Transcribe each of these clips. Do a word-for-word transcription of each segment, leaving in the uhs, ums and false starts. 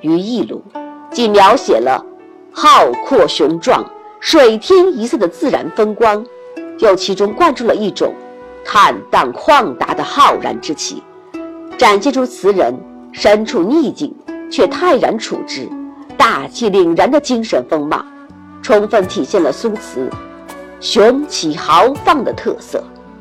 于一炉，既描写了浩阔雄壮、水天一色的自然风光，又其中灌注了一种坦荡旷达的浩然之气，展现出词人身处逆境却泰然处之、大气凛然的精神风貌，充分体现了苏词雄奇豪放的特色。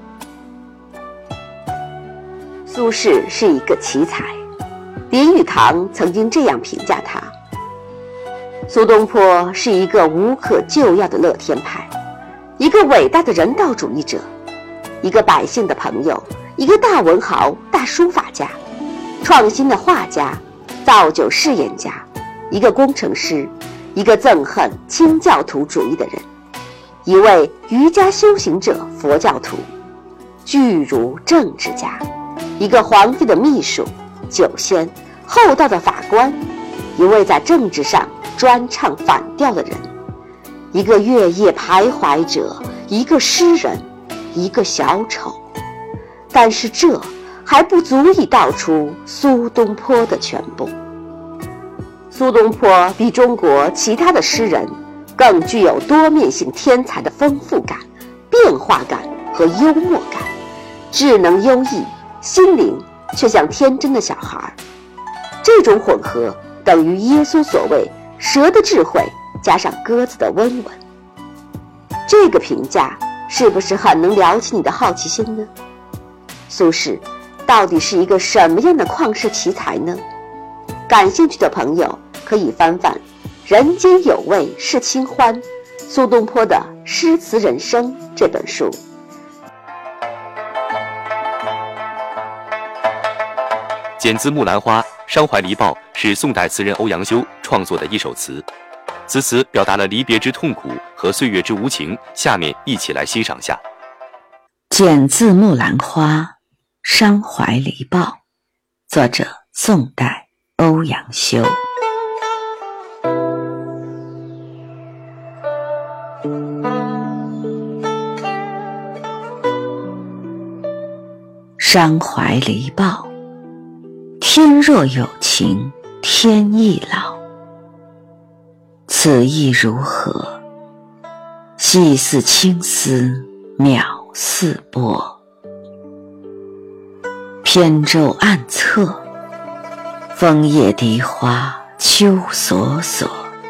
苏轼是一个奇才，林语堂曾经这样评价他：苏东坡是一个无可救药的乐天派，一个伟大的人道主义者，一个百姓的朋友，一个大文豪、大书法家，创新的画家，造就试验家，一个工程师，一个憎恨清教徒主义的人，一位瑜伽修行者、佛教徒，巨儒政治家，一个皇帝的秘书、酒仙、厚道的法官，一位在政治上专唱反调的人，一个月夜徘徊者，一个诗人，一个小丑。但是这还不足以道出苏东坡的全部。苏东坡比中国其他的诗人更具有多面性天才的丰富感、变化感和幽默感，智能优异，心灵却像天真的小孩。这种混合等于耶稣所谓蛇的智慧加上鸽子的温文。这个评价是不是很能撩起你的好奇心呢？苏轼到底是一个什么样的旷世奇才呢？感兴趣的朋友可以翻翻《人间有味是清欢》苏东坡的《诗词人生》这本书。 剪字木兰花，伤怀离抱是宋代词人欧阳修创作的一首词，此词表达了离别之痛苦和岁月之无情，下面一起来欣赏下。 剪字木兰花，伤怀离抱，作者宋代欧阳修。伤怀离抱，天若有情天亦老。此意如何？细似青丝渺似波。扁舟暗侧，枫叶荻花秋索索。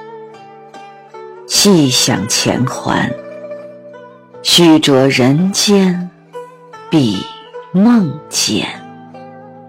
细想前还，虚着人间比梦间。